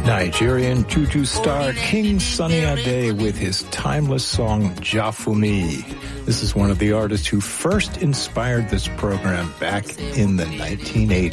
Nigerian juju star King Sunny Ade with his timeless song Jafumi. This is one of the artists who first inspired this program back in the 1980s.